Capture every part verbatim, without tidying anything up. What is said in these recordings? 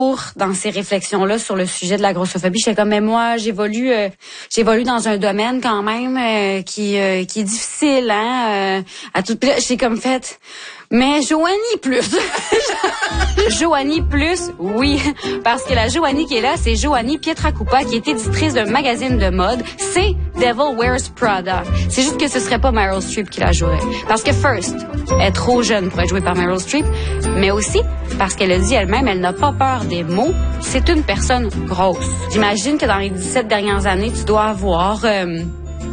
dans ces réflexions-là sur le sujet de la grossophobie. J'étais comme, mais moi, j'évolue, euh, j'évolue dans un domaine quand même euh, qui euh, qui est difficile, hein, euh, à tout. J'ai comme fait, mais Joanie plus, Joanie plus, oui, parce que la Joanie qui est là, c'est Joanie Pietracupa, qui est éditrice d'un magazine de mode. C'est Devil Wears Prada. C'est juste que ce serait pas Meryl Streep qui la jouerait, parce que first, elle est trop jeune pour être jouée par Meryl Streep, mais aussi parce qu'elle a dit elle-même, elle n'a pas peur des mots. C'est une personne grosse. J'imagine que dans les dix-sept dernières années, tu dois avoir euh,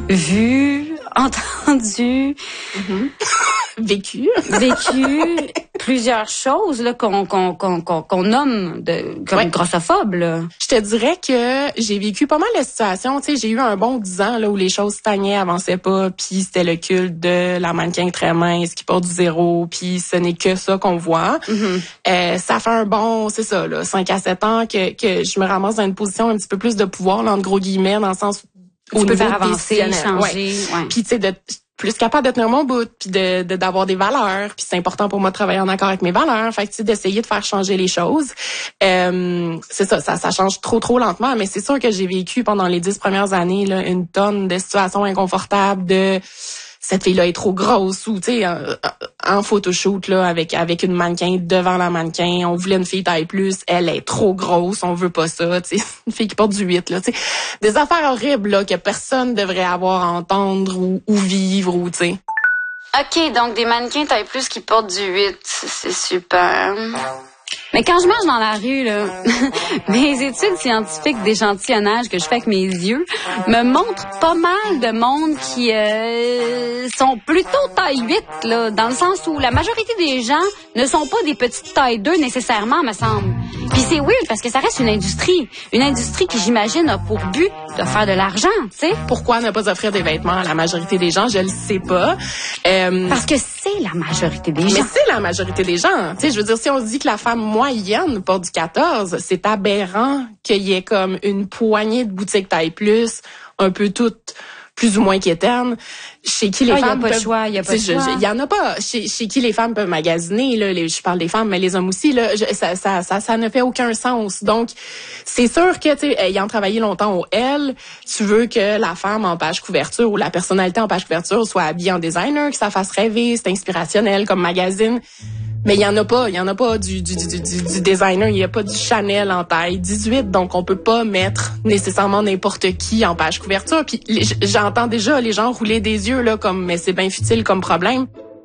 vu, entendu, mm-hmm. vécu, vécu plusieurs choses là qu'on qu'on qu'on qu'on, qu'on nomme de comme ouais. grossophobes. Là. Je te dirais que j'ai vécu pas mal de situations. Tu sais, j'ai eu un bon dix ans là où les choses stagnaient, avançaient pas, puis c'était le culte de la mannequin très mince qui porte du zéro, puis ce n'est que ça qu'on voit. Mm-hmm. Euh, ça fait un bon, c'est ça là, cinq à sept ans que que je me ramasse dans une position un petit peu plus de pouvoir, là, entre gros guillemets, dans le sens où tu peux faire avancer, changer. Ouais. Ouais. Puis tu sais de plus capable de tenir mon bout, puis de, de d'avoir des valeurs, puis c'est important pour moi de travailler en accord avec mes valeurs. Fait que tu sais, d'essayer de faire changer les choses. Euh, c'est ça, ça, ça change trop trop lentement, mais c'est sûr que j'ai vécu pendant les dix premières années là une tonne de situations inconfortables de cette fille-là est trop grosse ou tu sais en, en photoshoot là avec avec une mannequin devant la mannequin, on voulait une fille taille plus, elle est trop grosse, on veut pas ça, tu sais une fille qui porte du huit là, tu sais des affaires horribles là que personne devrait avoir à entendre ou, ou vivre ou tu sais. OK, donc des mannequins taille plus qui portent du huit, c'est super. Mais quand je marche dans la rue, là, mes études scientifiques d'échantillonnage que je fais avec mes yeux me montrent pas mal de monde qui euh, sont plutôt taille huit, là, dans le sens où la majorité des gens ne sont pas des petites tailles deux nécessairement, me semble. Puis c'est weird parce que ça reste une industrie. Une industrie qui, j'imagine, a pour but de faire de l'argent, tu sais. Pourquoi ne pas offrir des vêtements à la majorité des gens? Je le sais pas. Euh... Parce que c'est la majorité des gens. Mais c'est la majorité des gens. Tu sais, je veux dire, si on se dit que la femme moyenne porte du quatorze, c'est aberrant qu'il y ait comme une poignée de boutiques taille plus, un peu toutes plus ou moins quétaines, chez qui les ah, femmes y a pas peuvent... de choix, y a pas de choix. Il y en a pas. Chez, chez qui les femmes peuvent magasiner, là, les, je parle des femmes, mais les hommes aussi, là, je, ça, ça, ça, ça ne fait aucun sens. Donc, c'est sûr que, tu sais, ayant travaillé longtemps au L, tu veux que la femme en page couverture ou la personnalité en page couverture soit habillée en designer, que ça fasse rêver, c'est inspirationnel comme magazine. Mais il y en a pas, il y en a pas du du du du, du designer, il y a pas du Chanel en taille dix-huit, donc on peut pas mettre nécessairement n'importe qui en page couverture. Puis les, j'entends déjà les gens rouler des yeux là comme mais c'est bien futile comme problème.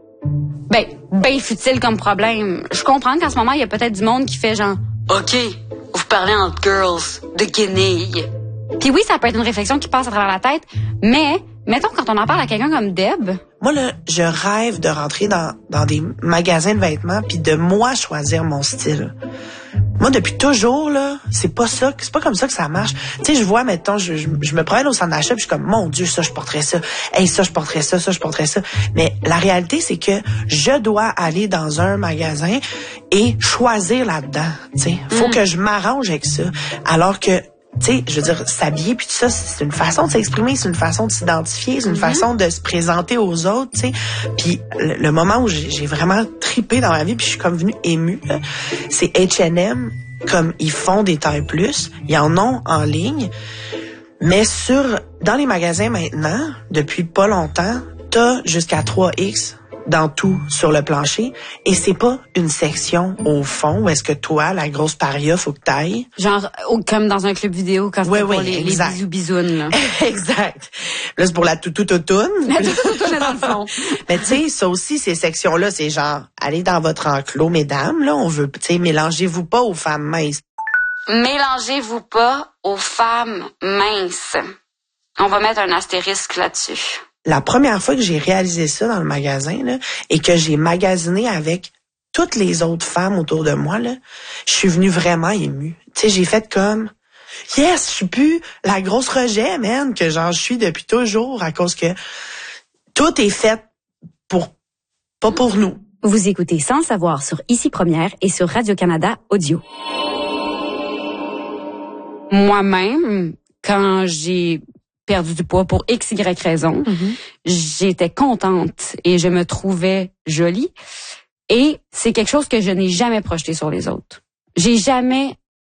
Ben, ben futile comme problème. Je comprends qu'en ce moment il y a peut-être du monde qui fait genre OK, vous parlez entre girls de guenilles. Puis oui, ça peut être une réflexion qui passe à travers la tête, mais mettons quand on en parle à quelqu'un comme Deb. Moi là, je rêve de rentrer dans dans des magasins de vêtements puis de moi choisir mon style. Moi depuis toujours là, c'est pas ça, c'est pas comme ça que ça marche. Tu sais, je vois mettons je, je je me promène au centre d'achat puis je suis comme mon Dieu, ça je porterais ça. Hey, ça je porterais ça, ça je porterais ça. Mais la réalité c'est que je dois aller dans un magasin et choisir là-dedans, tu sais. Faut mm. que je m'arrange avec ça alors que tu sais, je veux dire, s'habiller puis tout ça, c'est une façon de s'exprimer, c'est une façon de s'identifier, c'est une mm-hmm. façon de se présenter aux autres, tu sais. Puis le, le moment où j'ai, j'ai vraiment tripé dans ma vie, puis je suis comme venue émue, là, c'est H and M, comme ils font des tailles plus, ils en ont en ligne, mais sur dans les magasins maintenant, depuis pas longtemps, t'as jusqu'à trois X dans tout sur le plancher et c'est pas une section au fond où est-ce que toi la grosse paria faut que t'ailles genre comme dans un club vidéo quand ouais, c'est ouais, pour les, les bisous bisounes là. Exact. Là c'est pour la toutou toutoune. La toutou toutoune est dans le fond. Mais tu sais ça aussi ces sections là c'est genre allez dans votre enclos mesdames là on veut tu sais mélangez-vous pas aux femmes minces. Mélangez-vous pas aux femmes minces. On va mettre un astérisque là-dessus. La première fois que j'ai réalisé ça dans le magasin là, et que j'ai magasiné avec toutes les autres femmes autour de moi, là, je suis venue vraiment émue. Tu sais, j'ai fait comme yes, je suis plus la grosse rejet, man, que genre je suis depuis toujours à cause que tout est fait pour pas pour nous. Vous écoutez Sans le savoir sur Ici Première et sur Radio-Canada Audio. Moi-même, quand j'ai perdu du poids pour X, Y raison. Mm-hmm. J'étais contente et je me trouvais jolie. Et c'est quelque chose que je n'ai jamais projeté sur les autres. J'ai jamais